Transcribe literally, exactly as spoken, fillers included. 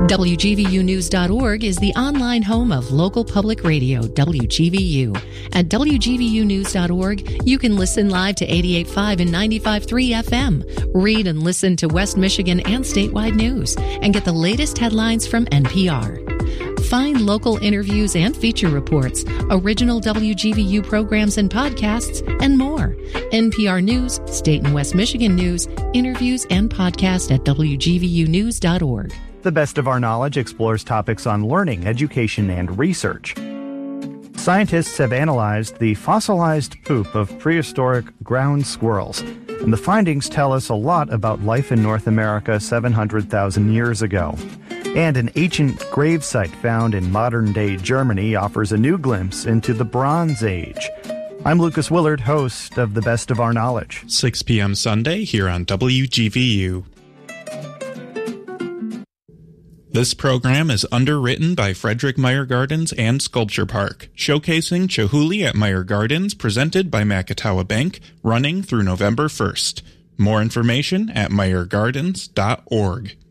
W G V U news dot org is the online home of local public radio, W G V U. At W G V U news dot org, you can listen live to eighty-eight point five and ninety-five point three F M, read and listen to West Michigan and statewide news, and get the latest headlines from N P R. Find local interviews and feature reports, original W G V U programs and podcasts, and more. N P R News, State and West Michigan News, interviews, and podcast at W G V U news dot org. The Best of Our Knowledge explores topics on learning, education, and research. Scientists have analyzed the fossilized poop of prehistoric ground squirrels, and the findings tell us a lot about life in North America seven hundred thousand years ago. And an ancient gravesite found in modern-day Germany offers a new glimpse into the Bronze Age. I'm Lucas Willard, host of The Best of Our Knowledge. six p.m. Sunday here on W G V U. This program is underwritten by Frederick Meyer Gardens and Sculpture Park, showcasing Chihuly at Meyer Gardens, presented by Macatawa Bank, running through November first. More information at meyer gardens dot org.